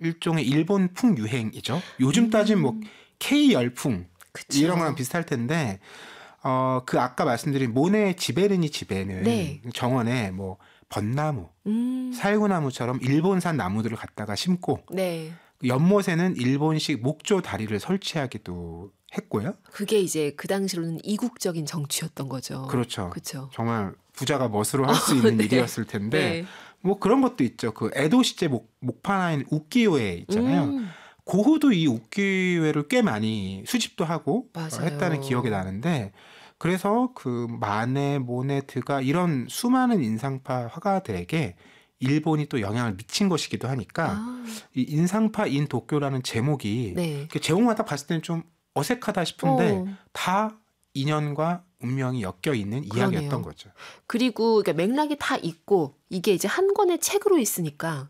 일종의 일본풍 유행이죠. 요즘 따지면 뭐 K 열풍 그쵸. 이런 거랑 비슷할 텐데 그 아까 말씀드린 모네 지베르니 집에는 네. 정원에 뭐 벚나무, 살구나무처럼 일본산 나무들을 갖다가 심고 네. 연못에는 일본식 목조 다리를 설치하기도 했고요. 그게 이제 그 당시로는 이국적인 정치였던 거죠. 그렇죠. 그렇죠. 정말 부자가 멋으로 할 수 있는 네. 일이었을 텐데 네. 뭐 그런 것도 있죠. 그 에도 시제 목파나인 우키요에 있잖아요. 고흐도 이 우키요에를 꽤 많이 수집도 하고 맞아요. 했다는 기억이 나는데 그래서 그 마네, 모네, 드가 이런 수많은 인상파 화가들에게 일본이 또 영향을 미친 것이기도 하니까 이 인상파 인 도쿄라는 제목이 네. 제목만 딱 봤을 때는 좀 어색하다 싶은데 어. 다 인연과 운명이 엮여 있는 이야기였던 그러네요. 거죠. 그리고 그러니까 맥락이 다 있고 이게 이제 한 권의 책으로 있으니까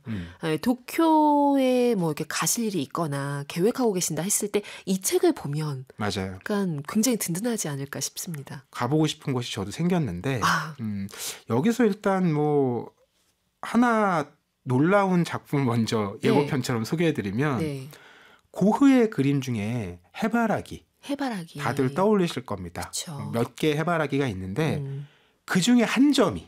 도쿄에 뭐 이렇게 가실 일이 있거나 계획하고 계신다 했을 때 이 책을 보면 맞아요. 약간 굉장히 든든하지 않을까 싶습니다. 가보고 싶은 곳이 저도 생겼는데 아. 여기서 일단 뭐 하나 놀라운 작품을 먼저 네. 예고편처럼 소개해드리면 네. 고흐의 그림 중에 해바라기 해바라기. 다들 떠올리실 겁니다. 그쵸. 몇 개의 해바라기가 있는데 그 중에 한 점이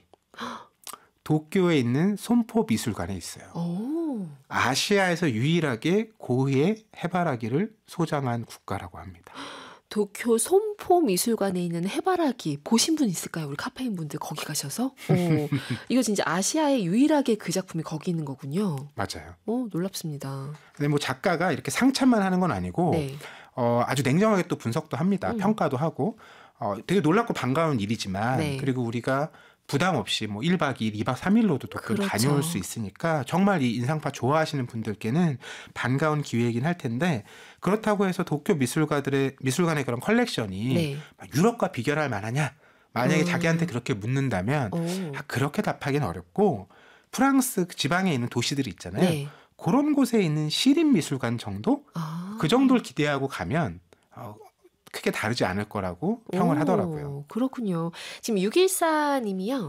도쿄에 있는 손포 미술관에 있어요. 오. 아시아에서 유일하게 고흐의 해바라기를 소장한 국가라고 합니다. 도쿄 손포 미술관에 있는 해바라기 보신 분 있을까요? 우리 카페인 분들 거기 가셔서? 이거 진짜 아시아에 유일하게 그 작품이 거기 있는 거군요. 맞아요. 놀랍습니다. 근데 뭐 작가가 이렇게 상찬만 하는 건 아니고 네. 아주 냉정하게 또 분석도 합니다. 평가도 하고 되게 놀랍고 반가운 일이지만 네. 그리고 우리가 부담 없이 뭐 1박 2일, 2박 3일로도 도쿄를 그렇죠. 다녀올 수 있으니까 정말 이 인상파 좋아하시는 분들께는 반가운 기회이긴 할 텐데 그렇다고 해서 도쿄 미술관의 그런 컬렉션이 네. 유럽과 비교할 만하냐? 만약에 자기한테 그렇게 묻는다면 그렇게 답하기는 어렵고 프랑스 지방에 있는 도시들이 있잖아요. 네. 그런 곳에 있는 시립미술관 정도? 그 정도를 기대하고 가면 크게 다르지 않을 거라고 평을 하더라고요. 그렇군요. 지금 614님이요.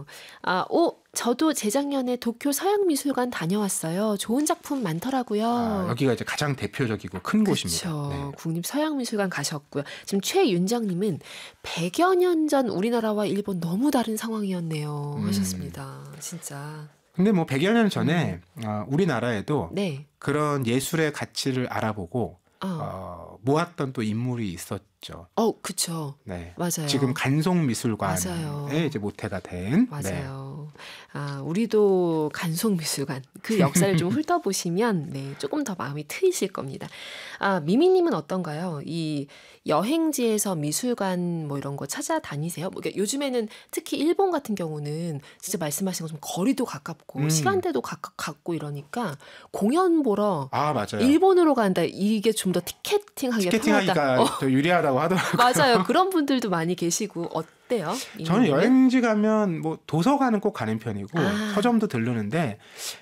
저도 재작년에 도쿄 서양미술관 다녀왔어요. 좋은 작품 많더라고요. 여기가 이제 가장 대표적이고 큰 곳입니다. 그렇죠. 네. 국립서양미술관 가셨고요. 지금 최윤정님은 100여 년 전 우리나라와 일본 너무 다른 상황이었네요. 하셨습니다. 진짜. 근데 뭐 100여 년 전에 우리나라에도 네. 그런 예술의 가치를 알아보고 모았던 또 인물이 있었죠. 그쵸. 네. 맞아요. 지금 간송미술관에 맞아요. 이제 모태가 된. 맞아요. 우리도 간송미술관 그 역사를 좀 훑어보시면 조금 더 마음이 트이실 겁니다. 미미님은 어떤가요? 이 여행지에서 미술관 뭐 이런 거 찾아다니세요? 그러니까 요즘에는 특히 일본 같은 경우는 진짜 말씀하신 것처럼 거리도 가깝고 시간대도 같고 이러니까 공연 보러 맞아요. 일본으로 간다. 이게 좀 더 티켓팅하기가 더 유리하다고 하더라고요. 맞아요. 그런 분들도 많이 계시고 어때요? 저는 여행지 가면 뭐 도서관은 꼭 가는 편이고 서점도 들르는데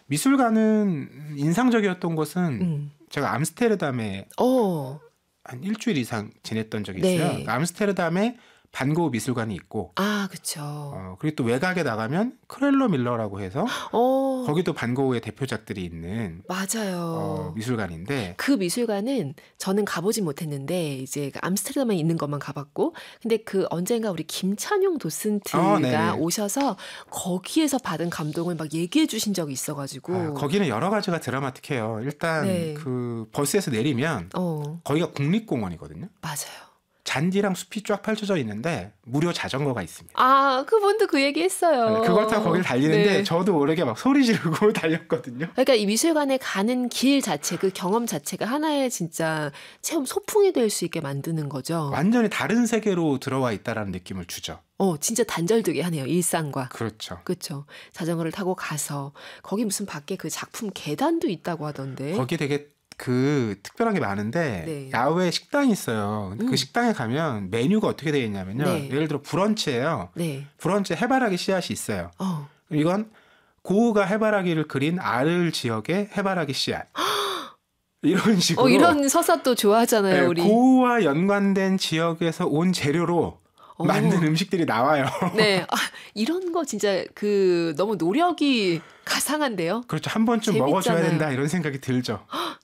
미술관은 인상적이었던 것은 제가 암스테르담에 한 일주일 이상 지냈던 적이 있어요. 네. 암스테르담에 반고흐 미술관이 있고 그렇죠. 그리고 또 외곽에 나가면 크렐로 밀러라고 해서 거기도 반고흐의 대표작들이 있는 맞아요. 미술관인데 그 미술관은 저는 가보진 못했는데 이제 암스테르담에 있는 것만 가봤고 근데 그 언젠가 우리 김찬용 도슨트가 오셔서 거기에서 받은 감동을 막 얘기해 주신 적이 있어가지고 거기는 여러 가지가 드라마틱해요. 일단 그 버스에서 내리면 거기가 국립공원이거든요. 맞아요. 잔디랑 숲이 쫙 펼쳐져 있는데 무료 자전거가 있습니다. 그분도 그 얘기 했어요. 그걸 타고 거기를 달리는데 저도 모르게 막 소리 지르고 달렸거든요. 그러니까 이 미술관에 가는 길 자체, 그 경험 자체가 하나의 진짜 체험 소풍이 될 수 있게 만드는 거죠. 완전히 다른 세계로 들어와 있다라는 느낌을 주죠. 진짜 단절되게 하네요. 일상과. 그렇죠. 그렇죠. 자전거를 타고 가서 거기 무슨 밖에 그 작품 계단도 있다고 하던데. 거기 되게 그 특별한 게 많은데 야외 식당이 있어요. 근데 그 식당에 가면 메뉴가 어떻게 되어 있냐면요. 예를 들어 브런치예요. 브런치에 해바라기 씨앗이 있어요. 이건 고흐가 해바라기를 그린 아를 지역의 해바라기 씨앗. 이런 식으로. 이런 서사 또 좋아하잖아요. 우리. 고흐와 연관된 지역에서 온 재료로 만든 음식들이 나와요. 네, 이런 거 진짜 너무 노력이 가상한데요. 그렇죠. 한 번쯤 재밌잖아요. 먹어줘야 된다 이런 생각이 들죠.